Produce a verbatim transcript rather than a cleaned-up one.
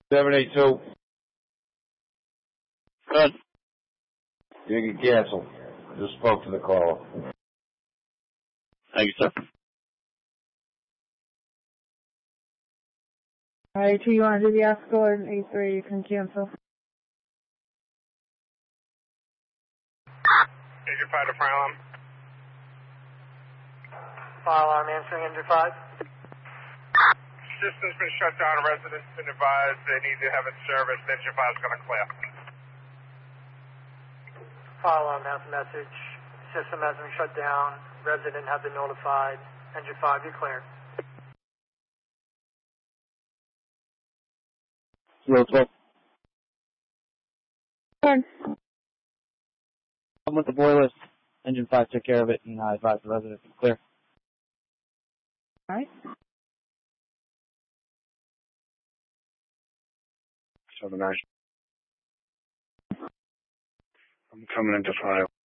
seven eight two. Good. You can cancel. Just spoke to the caller. Thank you, sir. Alright, two, you want to do the escort, and A three, you can cancel. Engine five to fire alarm. Fire alarm answering engine five. System's been shut down. Residents been advised they need to have it serviced. Engine five is going to clear. Fire alarm has a message. System has been shut down. Resident has been notified. Engine five, you're clear. Zero twelve. Good. I'm with the boilers. Engine five took care of it, and I advised the residents to clear. Alright. seven nine. I'm coming into file.